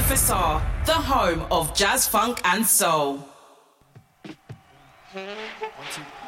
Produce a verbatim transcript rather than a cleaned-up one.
F S R, the home of jazz, funk and soul. One, two.